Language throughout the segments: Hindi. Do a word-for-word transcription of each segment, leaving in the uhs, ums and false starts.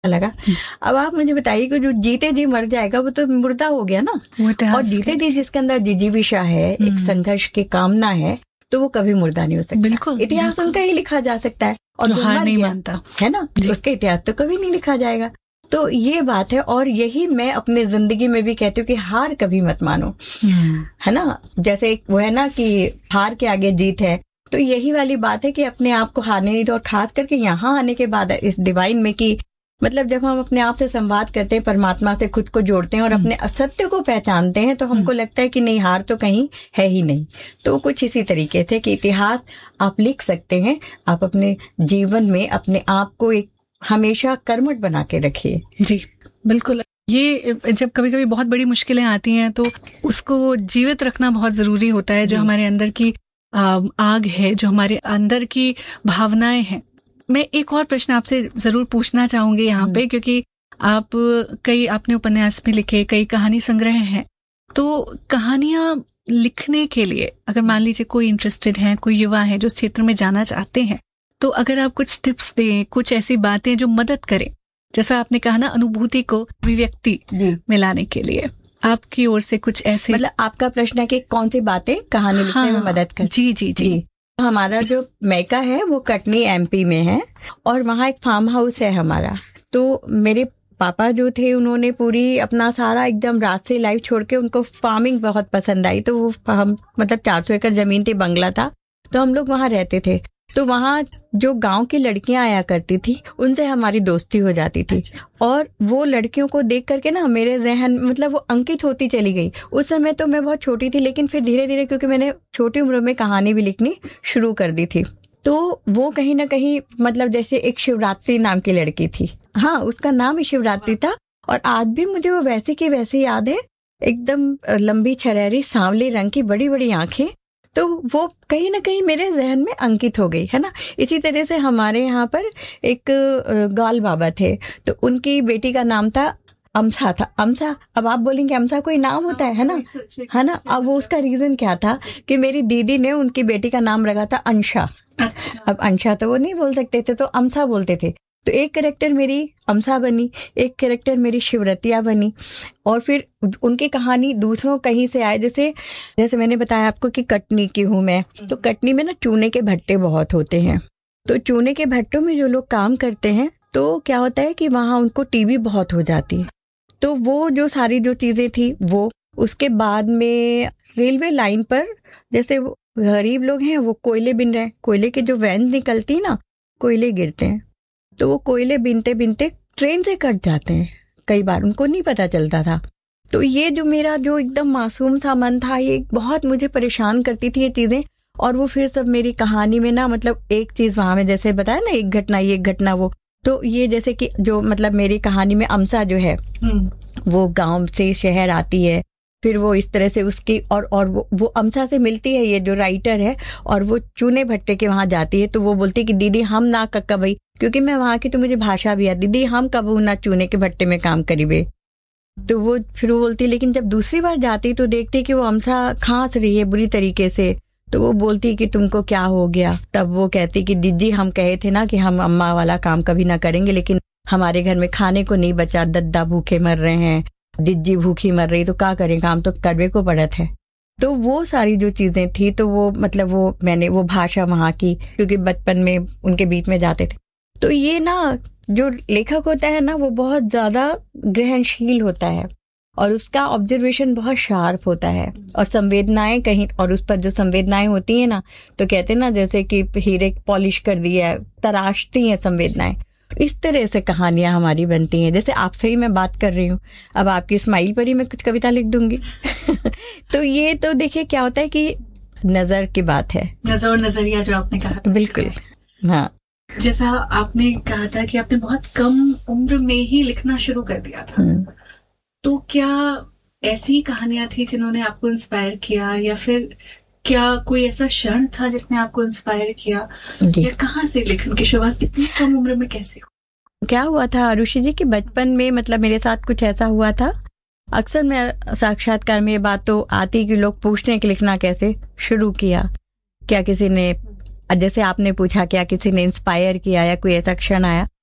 लगा। अब आप मुझे बताइए कि जो जीते जी मर जाएगा वो तो मुर्दा हो गया ना, और जीते जी जिसके अंदर जिजीविषा है, एक संघर्ष की कामना है, तो वो कभी मुर्दा नहीं हो सकता। बिल्कुल, इतिहास बिल्कुल। उनका ही लिखा जा सकता है, और जो जो हार मर नहीं गया, मानता है ना, उसका इतिहास तो कभी नहीं लिखा जाएगा। तो ये बात है, और यही मैं अपने जिंदगी में भी कहती हूँ कि हार कभी मत मानो, है ना। जैसे वो है ना कि हार के आगे जीत है, तो यही वाली बात है कि अपने आप को हारने नहीं दो। और खास करके यहाँ आने के बाद इस डिवाइन में कि मतलब जब हम अपने आप से संवाद करते हैं, परमात्मा से खुद को जोड़ते हैं और अपने असत्य को पहचानते हैं, तो हमको लगता है कि नहीं, हार तो कहीं है ही नहीं। तो कुछ इसी तरीके से कि इतिहास आप लिख सकते हैं, आप अपने जीवन में अपने आप को एक हमेशा कर्मठ बना के रखिए। जी बिल्कुल। ये जब कभी कभी बहुत बड़ी मुश्किलें आती हैं तो उसको जीवित रखना बहुत जरूरी होता है। जो हमारे अंदर की आग है, जो हमारे अंदर की भावनाएं हैं। मैं एक और प्रश्न आपसे जरूर पूछना चाहूंगी यहाँ पे, क्योंकि आप कई आपने उपन्यास में लिखे, कई कहानी संग्रह हैं, तो कहानियां लिखने के लिए अगर मान लीजिए कोई इंटरेस्टेड है, कोई युवा है जो इस क्षेत्र में जाना चाहते हैं, तो अगर आप कुछ टिप्स दें, कुछ ऐसी बातें जो मदद करें, जैसा आपने कहा ना, अनुभूति को अभिव्यक्ति में लाने के लिए आपकी ओर से कुछ ऐसे, मतलब आपका प्रश्न है कि कौन सी बातें कहानी लिखने हाँ, में मदद कर। जी जी जी, जी। हमारा जो मैका है वो कटनी एमपी में है, और वहाँ एक फार्म हाउस है हमारा। तो मेरे पापा जो थे उन्होंने पूरी अपना सारा एकदम रात से लाइफ छोड़ के, उनको फार्मिंग बहुत पसंद आई, तो वो हम मतलब चार सौ एकड़ जमीन थी, बंगला था, तो हम लोग वहाँ रहते थे। तो वहाँ जो गांव की लड़कियां आया करती थी, उनसे हमारी दोस्ती हो जाती थी। और वो लड़कियों को देख करके ना मेरे जहन मतलब वो अंकित होती चली गई। उस समय तो मैं बहुत छोटी थी, लेकिन फिर धीरे धीरे क्योंकि मैंने छोटी उम्र में कहानी भी लिखनी शुरू कर दी थी, तो वो कहीं ना कहीं मतलब जैसे एक शिवरात्रि नाम की लड़की थी, हाँ उसका नाम ही शिवरात्रि था, और आज भी मुझे वो वैसे की वैसे याद है, एकदम लंबी छरेरी सांवले रंग की बड़ी बड़ी आंखें। तो वो कहीं ना कहीं मेरे जहन में अंकित हो गई, है ना। इसी तरह से हमारे यहाँ पर एक गाल बाबा थे, तो उनकी बेटी का नाम था अमसा था। अमसा, अब आप बोलेंगे अमसा कोई नाम होता है, है ना, है ना। अब वो उसका रीजन क्या था कि मेरी दीदी ने उनकी बेटी का नाम रखा था अंशा। अच्छा। अब अंशा तो वो नहीं बोल सकते थे, तो अमसा बोलते थे। तो एक कैरेक्टर मेरी अमसा बनी, एक कैरेक्टर मेरी शिवरतिया बनी, और फिर उनकी कहानी दूसरों कहीं से आए। जैसे जैसे मैंने बताया आपको कि कटनी की हूँ मैं, तो कटनी में ना चूने के भट्टे बहुत होते हैं। तो चूने के भट्टों में जो लोग काम करते हैं, तो क्या होता है कि वहाँ उनको टीबी बहुत हो जाती है। तो वो जो सारी जो चीजें थी वो, उसके बाद में रेलवे लाइन पर जैसे गरीब लोग हैं वो कोयले बिन रहे हैं, कोयले के जो वैन निकलती ना, कोयले गिरते हैं, तो वो कोयले बिनते बिनते ट्रेन से कट जाते हैं, कई बार उनको नहीं पता चलता था। तो ये जो मेरा जो एकदम मासूम सा मन था, ये बहुत मुझे परेशान करती थी ये चीजें। और वो फिर सब मेरी कहानी में ना, मतलब एक चीज वहां में जैसे बताया ना, एक घटना ये एक घटना वो, तो ये जैसे कि जो मतलब मेरी कहानी में अमसा जो है वो गांव से शहर आती है, फिर वो इस तरह से उसकी और और वो, वो अमसा से मिलती है, ये जो राइटर है, और वो चूने भट्टे के वहां जाती है। तो वो बोलती है कि दीदी हम ना कक्का भाई, क्योंकि मैं वहां की तो मुझे भाषा भी आती, दीदी हम कब ना चूने के भट्टे में काम करीबे। तो वो फिर वो बोलती, लेकिन जब दूसरी बार जाती तो देखती कि वो अमसा खांस रही है बुरी तरीके से। तो वो बोलती कि तुमको क्या हो गया। तब वो कहती कि दीदी हम कहे थे ना कि हम अम्मा वाला काम कभी ना करेंगे, लेकिन हमारे घर में खाने को नहीं बचा, दद्दा भूखे मर रहे हैं, जिज्जी भूखी मर रही, तो क्या करें, काम तो करवे को पड़त है। तो वो सारी जो चीजें थी, तो वो मतलब वो मैंने वो भाषा वहां की, क्योंकि बचपन में उनके बीच में जाते थे। तो ये ना जो लेखक होता है ना, वो बहुत ज्यादा ग्रहणशील होता है, और उसका ऑब्जर्वेशन बहुत शार्प होता है, और संवेदनाएं कहीं, और उस पर जो संवेदनाएं होती है ना, तो कहते हैं ना जैसे कि हीरे पॉलिश कर दिया है, तराशती हैं संवेदनाएं। इस तरह से कहानियां हमारी बनती हैं। जैसे आपसे ही मैं बात कर रही हूँ, अब आपकी स्माइल पर ही मैं कुछ कविता लिख दूंगी। तो ये तो देखिए क्या होता है कि नजर की बात है, नजर और नजरिया जो आपने कहा, बिल्कुल। हाँ, जैसा आपने कहा था कि आपने बहुत कम उम्र में ही लिखना शुरू कर दिया था, तो क्या ऐसी कहानियां थी जिन्होंने आपको इंस्पायर किया, या फिर क्या कोई ऐसा क्षण था जिसने आपको इंस्पायर किया, या कहाँ से लेखन की शुरुआत इतनी कम उम्र में कैसे हुई? क्या हुआ था आरुषि जी कि बचपन में मतलब मेरे साथ कुछ ऐसा हुआ था। अक्सर मैं साक्षात्कार में ये बात तो आती कि लोग पूछते हैं कि लिखना कैसे शुरू किया, क्या किसी ने, जैसे आपने पूछा क्या किसी ने इंस्पायर किया या कोई ऐसा क्षण आया,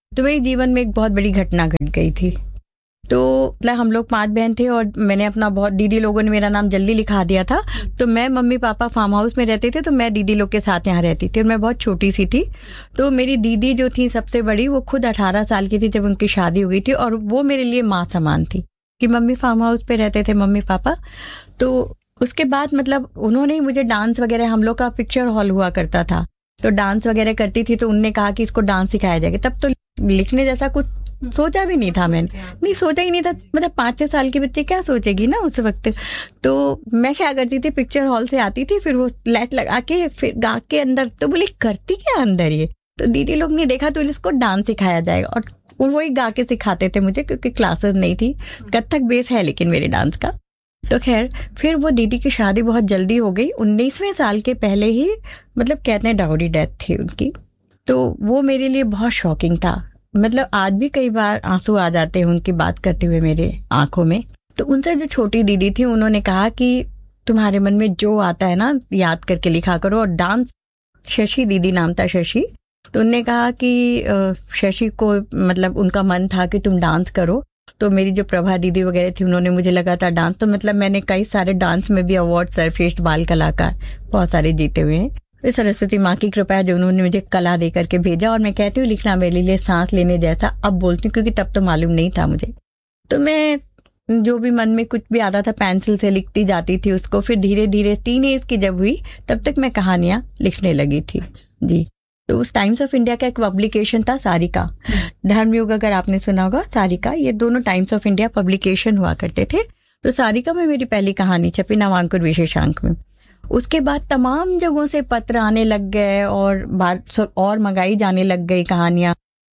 तो मेरे जीवन में एक बहुत बड़ी घटना घट गई थी। तो मतलब हम लोग पांच बहन थे और मैंने अपना बहुत, दीदी लोगों ने मेरा नाम जल्दी लिखा दिया था। तो मैं, मम्मी पापा फार्म हाउस में रहते थे, तो मैं दीदी लोग के साथ यहाँ रहती थी और मैं बहुत छोटी सी थी। तो मेरी दीदी जो थी सबसे बड़ी, वो खुद अठारह साल की थी जब उनकी शादी हो गई थी, और वो मेरे लिए माँ समान थी कि मम्मी फार्म हाउस पे रहते थे मम्मी पापा। तो उसके बाद मतलब उन्होंने मुझे डांस वगैरह, हम लोग का पिक्चर हॉल हुआ करता था, तो डांस वगैरह करती थी, तो उनने कहा कि इसको डांस सिखाया जाएगा। तब तो लिखने जैसा कुछ सोचा भी नहीं था, मैंने नहीं सोचा ही नहीं था। मतलब पाँच छह साल की बच्ची क्या सोचेगी ना उस वक्त। तो मैं क्या करती थी, पिक्चर हॉल से आती थी, फिर वो लाइट लगा के फिर गा के अंदर, तो बोली करती क्या अंदर ये। तो दीदी लोग ने देखा तो इसको डांस सिखाया जाएगा, और वही गा के सिखाते थे मुझे, क्योंकि क्लासेस नहीं थी। कथक बेस है लेकिन मेरे डांस का। तो खैर फिर वो दीदी की शादी बहुत जल्दी हो गई, उन्नीसवें साल के पहले ही, मतलब कहते हैं डाउरी डेथ थी उनकी। तो वो मेरे लिए बहुत शॉकिंग था। मतलब आज भी कई बार आंसू आ जाते हैं उनकी बात करते हुए मेरे आंखों में। तो उनसे जो छोटी दीदी थी, उन्होंने कहा कि तुम्हारे मन में जो आता है ना याद करके लिखा करो। और डांस, शशि दीदी नाम था, शशि। तो उनने कहा कि शशि को मतलब उनका मन था कि तुम डांस करो। तो मेरी जो प्रभा दीदी वगैरह थी, उन्होंने मुझे लगातार डांस, तो मतलब मैंने कई सारे डांस में भी अवार्ड, सर्वश्रेष्ठ बाल कलाकार बहुत सारे जीते हुए हैं। सरस्वती माँ की कृपा है जो उन्होंने मुझे कला दे करके भेजा। और मैं कहती हूँ लिखना मेरे लिए सांस लेने जैसा, अब बोलती हूँ क्योंकि तब तो मालूम नहीं था मुझे। तो मैं जो भी मन में कुछ भी आता था पेंसिल से लिखती जाती थी उसको। फिर धीरे धीरे तीन एज की जब हुई, तब तक मैं कहानियां लिखने लगी थी जी। तो उस टाइम्स ऑफ इंडिया का एक पब्लिकेशन था सारिका, धर्मयुग अगर आपने सुना होगा, सारिका, ये दोनों टाइम्स ऑफ इंडिया पब्लिकेशन हुआ करते थे। तो सारिका में मेरी पहली कहानी छपी, नामांकुर विशेषांक में। उसके बाद तमाम जगहों से पत्र आने लग गए और बात और मंगाई जाने लग गई कहानियां।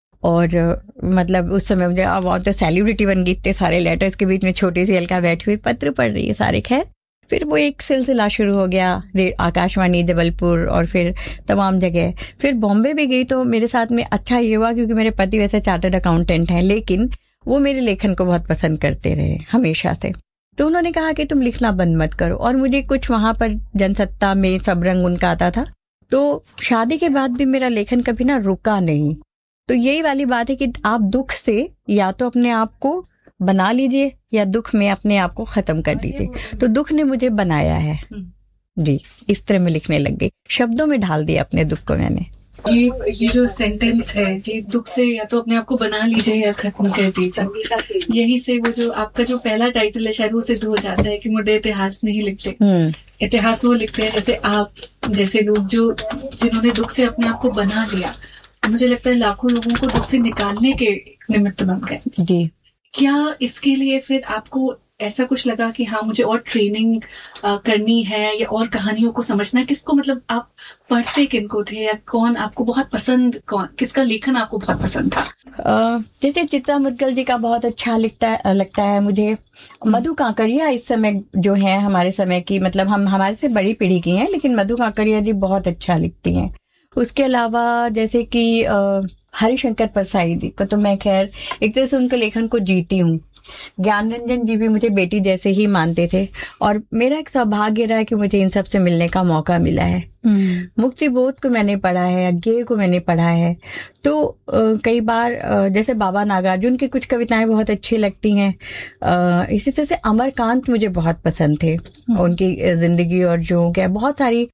और मतलब उस समय मुझे अब तो सेलिब्रिटी बन गई, इतने सारे लेटर्स के बीच में छोटी सी अलका बैठी हुई पत्र पढ़ रही है सारे। खैर फिर वो एक सिलसिला शुरू हो गया, आकाशवाणी जबलपुर और फिर तमाम जगह। फिर बॉम्बे भी गई, तो मेरे साथ में अच्छा ये हुआ क्योंकि मेरे पति वैसे चार्टर्ड अकाउंटेंट हैं, लेकिन वो मेरे लेखन को बहुत पसंद करते रहे हमेशा से। तो उन्होंने कहा कि तुम लिखना बंद मत करो। और मुझे कुछ वहां पर जनसत्ता में सब रंग उनका आता था। तो शादी के बाद भी मेरा लेखन कभी ना रुका नहीं। तो यही वाली बात है कि आप दुख से या तो अपने आप को बना लीजिए या दुख में अपने आप को खत्म कर दीजिए। तो दुख ने मुझे बनाया है जी, इस तरह मैं लिखने लग गई, शब्दों में ढाल दिया अपने दुख को मैंने। ये ये जो सेंटेंस है जी, दुख से या तो अपने आप को बना लीजिए या खत्म कर दीजिए, यही से वो जो आपका जो पहला टाइटल है शायद वो सिद्ध हो जाता है कि मुझे इतिहास नहीं लिखते। इतिहास वो लिखते हैं जैसे आप जैसे लोग जो जिन्होंने दुख से अपने आप को बना लिया। मुझे लगता है लाखों लोगों को दुख से निकालने के निमित्त बन गए जी। क्या इसके लिए फिर आपको ऐसा कुछ लगा कि हाँ मुझे और ट्रेनिंग करनी है या और कहानियों को समझना है? किसको मतलब आप पढ़ते किनको थे या कौन आपको बहुत पसंद, कौन किसका लेखन आपको बहुत पसंद था? आ, जैसे चित्रा मुद्गल जी का बहुत अच्छा लिखता है, लगता है मुझे। मधु काकड़िया इस समय जो है हमारे समय की, मतलब हम हमारे से बड़ी पीढ़ी की हैं, लेकिन मधु काकड़िया जी बहुत अच्छा लिखती हैं। उसके अलावा जैसे कि हरिशंकर परसाई जी को तो मैं खैर एक तरह से उनके लेखन को जीती हूँ। ज्ञान रंजन जी भी मुझे बेटी जैसे ही मानते थे और मेरा एक सौभाग्य रहा है कि मुझे इन सब से मिलने का मौका मिला है। मुक्ति बोध को मैंने पढ़ा है, अज्ञेय को मैंने पढ़ा है। तो आ, कई बार आ, जैसे बाबा नागार्जुन की कुछ कविताएं बहुत अच्छी लगती हैं। इसी तरह से अमरकांत मुझे बहुत पसंद थे, उनकी जिंदगी और जो क्या बहुत सारी।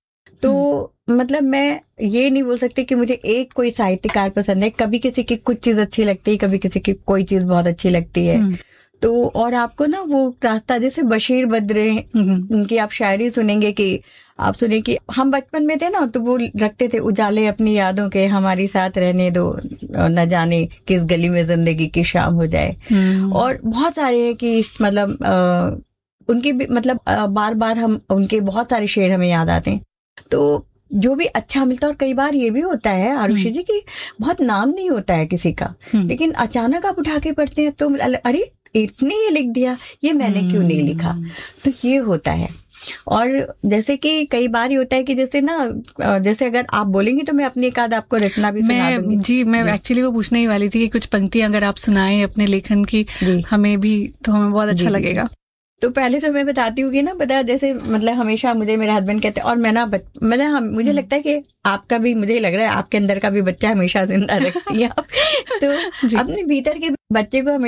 तो मतलब मैं ये नहीं बोल सकती कि मुझे एक कोई साहित्यकार पसंद है। कभी किसी की कुछ चीज अच्छी लगती है, कभी किसी की कोई चीज बहुत अच्छी लगती है। तो और आपको ना वो रास्ता, जैसे बशीर बद्र, उनकी आप शायरी सुनेंगे कि आप सुने कि हम बचपन में थे ना, तो वो रखते थे उजाले अपनी यादों के हमारी साथ रहने दो, न जाने किस गली में जिंदगी की शाम हो जाए। और बहुत सारे हैं कि मतलब आ, उनकी भी मतलब आ, बार बार हम उनके बहुत सारे शेर हमें याद आते हैं। तो जो भी अच्छा मिलता है। और कई बार ये भी होता है आरुषि जी कि बहुत नाम नहीं होता है किसी का, लेकिन अचानक आप उठा के पढ़ते हैं तो अरे इतने ये लिख दिया, ये मैंने क्यों नहीं लिखा। तो ये होता है। और जैसे कि कई बार ये होता है कि जैसे ना, जैसे अगर आप बोलेंगे तो मैं अपनी एक आध आपको रचना भी सुना दूंगी। जी, मैं एक्चुअली वो पूछने ही वाली थी कि कुछ पंक्तियां अगर आप सुनाएं अपने लेखन की हमें भी, तो हमें बहुत अच्छा लगेगा। तो पहले तो मैं बताती हूँ कि ना पता जैसे मतलब हमेशा मुझे मेरे हस्बैंड कहते हैं, और मैं ना मतलब हम मुझे लगता है कि आपका भी, मुझे लग रहा है आपके अंदर का भी बच्चा हमेशा जिंदा रखती है आप। तो अपने भीतर के बच्चे को